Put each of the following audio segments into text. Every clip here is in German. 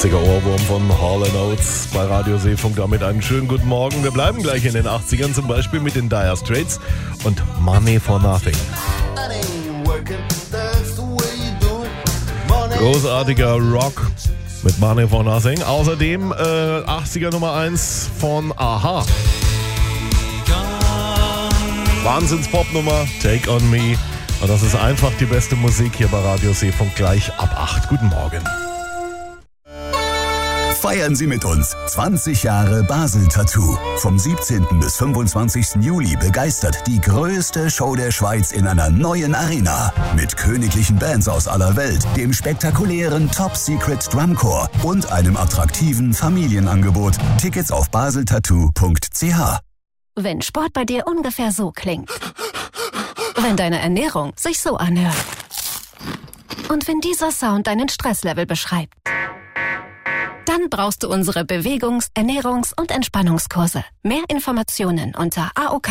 80er Ohrwurm von Hall & Oates bei Radio Seefunk. Damit einen schönen guten Morgen. Wir bleiben gleich in den 80ern, zum Beispiel mit den Dire Straits und Money for Nothing. Großartiger Rock mit Money for Nothing. Außerdem 80er Nummer 1 von Aha. Wahnsinns-Pop-Nummer Take On Me. Und das ist einfach die beste Musik hier bei Radio Seefunk gleich ab 8. Guten Morgen. Feiern Sie mit uns 20 Jahre Basel Tattoo. Vom 17. bis 25. Juli begeistert die größte Show der Schweiz in einer neuen Arena. Mit königlichen Bands aus aller Welt, dem spektakulären Top Secret Drumcore und einem attraktiven Familienangebot. Tickets auf baseltattoo.ch. Wenn Sport bei dir ungefähr so klingt. Wenn deine Ernährung sich so anhört. Und wenn dieser Sound deinen Stresslevel beschreibt. Dann brauchst du unsere Bewegungs-, Ernährungs- und Entspannungskurse. Mehr Informationen unter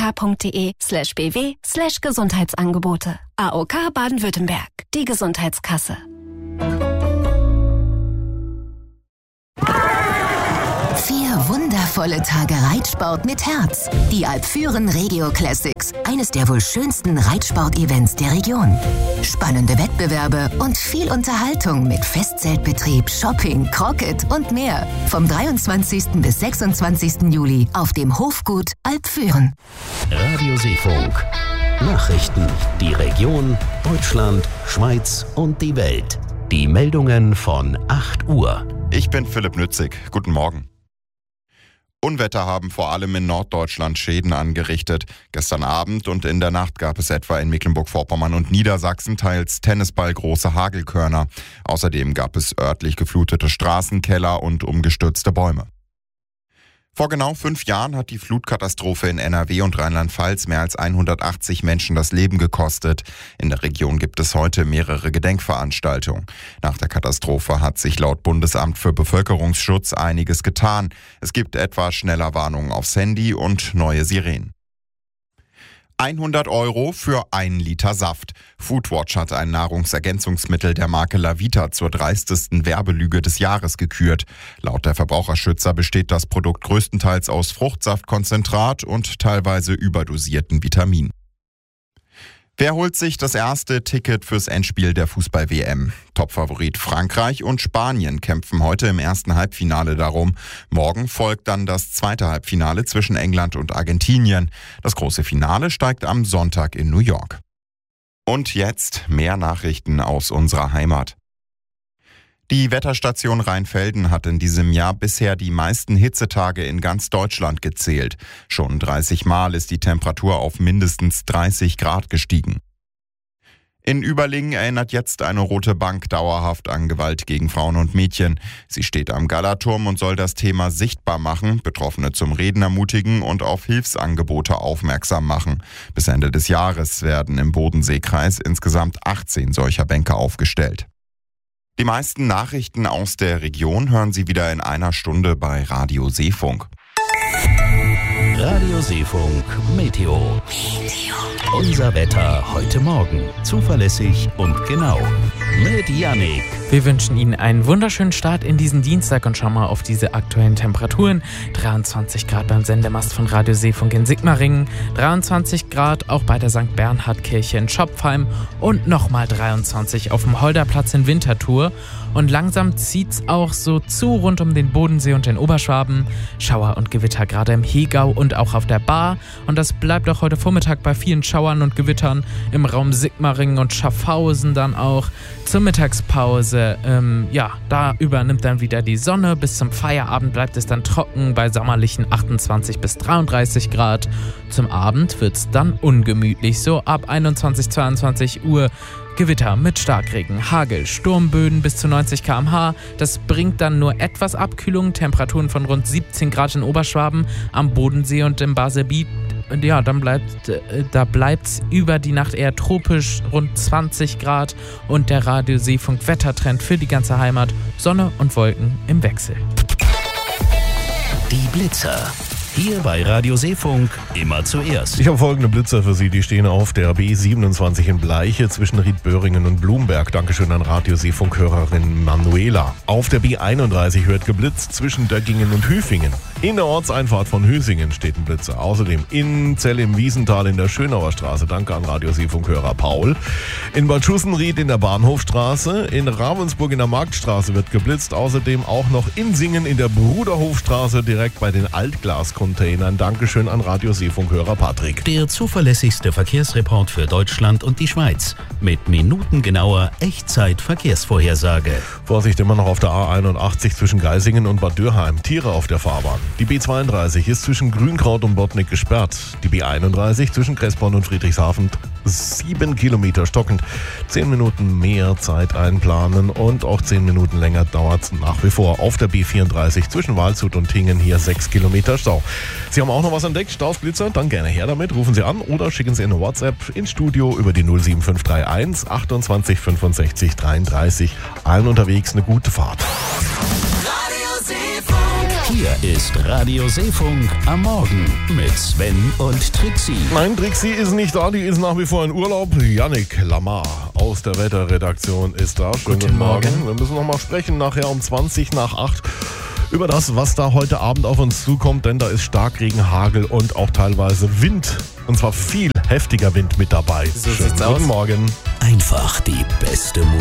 aok.de/bw/Gesundheitsangebote. AOK Baden-Württemberg, die Gesundheitskasse. Wundervolle Tage Reitsport mit Herz. Die Alpfüren Regio Classics. Eines der wohl schönsten Reitsport-Events der Region. Spannende Wettbewerbe und viel Unterhaltung mit Festzeltbetrieb, Shopping, Crocket und mehr. Vom 23. bis 26. Juli auf dem Hofgut Alpfüren. Radio Seefunk. Nachrichten. Die Region, Deutschland, Schweiz und die Welt. Die Meldungen von 8 Uhr. Ich bin Philipp Nützig. Guten Morgen. Unwetter haben vor allem in Norddeutschland Schäden angerichtet. Gestern Abend und in der Nacht gab es etwa in Mecklenburg-Vorpommern und Niedersachsen teils tennisballgroße Hagelkörner. Außerdem gab es örtlich geflutete Straßenkeller und umgestürzte Bäume. Vor genau 5 Jahren hat die Flutkatastrophe in NRW und Rheinland-Pfalz mehr als 180 Menschen das Leben gekostet. In der Region gibt es heute mehrere Gedenkveranstaltungen. Nach der Katastrophe hat sich laut Bundesamt für Bevölkerungsschutz einiges getan. Es gibt etwa Schnellerwarnungen aufs Handy und neue Sirenen. 100 € für 1 Liter Saft. Foodwatch hat ein Nahrungsergänzungsmittel der Marke Lavita zur dreistesten Werbelüge des Jahres gekürt. Laut der Verbraucherschützer besteht das Produkt größtenteils aus Fruchtsaftkonzentrat und teilweise überdosierten Vitaminen. Wer holt sich das erste Ticket fürs Endspiel der Fußball-WM? Topfavorit Frankreich und Spanien kämpfen heute im ersten Halbfinale darum. Morgen folgt dann das zweite Halbfinale zwischen England und Argentinien. Das große Finale steigt am Sonntag in New York. Und jetzt mehr Nachrichten aus unserer Heimat. Die Wetterstation Rheinfelden hat in diesem Jahr bisher die meisten Hitzetage in ganz Deutschland gezählt. Schon 30 Mal ist die Temperatur auf mindestens 30 Grad gestiegen. In Überlingen erinnert jetzt eine rote Bank dauerhaft an Gewalt gegen Frauen und Mädchen. Sie steht am Galaturm und soll das Thema sichtbar machen, Betroffene zum Reden ermutigen und auf Hilfsangebote aufmerksam machen. Bis Ende des Jahres werden im Bodenseekreis insgesamt 18 solcher Bänke aufgestellt. Die meisten Nachrichten aus der Region hören Sie wieder in einer Stunde bei Radio Seefunk. Radio Seefunk Meteo. Unser Wetter heute Morgen. Zuverlässig und genau. Mit Yannick. Wir wünschen Ihnen einen wunderschönen Start in diesen Dienstag und schauen mal auf diese aktuellen Temperaturen. 23 Grad beim Sendemast von Radio Seefunk in Sigmaringen, 23 Grad auch bei der St. Bernhard-Kirche in Schopfheim und nochmal 23 auf dem Holderplatz in Winterthur. Und langsam zieht's auch so zu rund um den Bodensee und den Oberschwaben. Schauer und Gewitter gerade im Hegau und auch auf der Baar. Und das bleibt auch heute Vormittag bei vielen Schauern und Gewittern im Raum Sigmaringen und Schaffhausen dann auch. Zur Mittagspause, da übernimmt dann wieder die Sonne. Bis zum Feierabend bleibt es dann trocken bei sommerlichen 28 bis 33 Grad. Zum Abend wird's dann ungemütlich, so ab 21, 22 Uhr. Gewitter mit Starkregen, Hagel, Sturmböen bis zu 90 km/h. Das bringt dann nur etwas Abkühlung. Temperaturen von rund 17 Grad in Oberschwaben, am Bodensee und im Barsebiet. Ja, dann bleibt's über die Nacht eher tropisch, rund 20 Grad. Und der Radio Seefunk Wettertrend für die ganze Heimat. Sonne und Wolken im Wechsel. Die Blitzer. Hier bei Radio Seefunk immer zuerst. Ich habe folgende Blitzer für Sie, die stehen auf der B27 in Bleiche zwischen Riedböhringen und Blumberg. Dankeschön an Radio Seefunk-Hörerin Manuela. Auf der B31 wird geblitzt zwischen Döggingen und Hüfingen. In der Ortseinfahrt von Hüsingen steht ein Blitzer. Außerdem in Zell im Wiesental in der Schönauer Straße. Danke an Radio Seefunk-Hörer Paul. In Bad Schussenried in der Bahnhofstraße. In Ravensburg in der Marktstraße wird geblitzt. Außerdem auch noch in Singen in der Bruderhofstraße direkt bei den Altglascontainern. Dankeschön an Radio Seefunk-Hörer Patrick. Der zuverlässigste Verkehrsreport für Deutschland und die Schweiz. Mit minutengenauer Echtzeit-Verkehrsvorhersage. Vorsicht immer noch auf der A81 zwischen Geisingen und Bad Dürheim. Tiere auf der Fahrbahn. Die B32 ist zwischen Grünkraut und Bottnig gesperrt. Die B31 zwischen Kressborn und Friedrichshafen 7 Kilometer stockend. 10 Minuten mehr Zeit einplanen und auch 10 Minuten länger dauert es nach wie vor. Auf der B34 zwischen Waldshut und Tingen hier 6 Kilometer Stau. Sie haben auch noch was entdeckt, Stausblitzer? Dann gerne her damit. Rufen Sie an oder schicken Sie eine WhatsApp ins Studio über die 07531 28 65 33. Allen unterwegs eine gute Fahrt. Hier ist Radio Seefunk am Morgen mit Sven und Trixie. Nein, Trixie ist nicht da, die ist nach wie vor in Urlaub. Yannick Lamar aus der Wetterredaktion ist da. Schönen guten Morgen. Wir müssen noch mal sprechen nachher um 20 nach 8 über das, was da heute Abend auf uns zukommt, denn da ist Starkregen, Hagel und auch teilweise Wind. Und zwar viel heftiger Wind mit dabei. So sieht's aus. Guten Morgen. Einfach die beste Musik.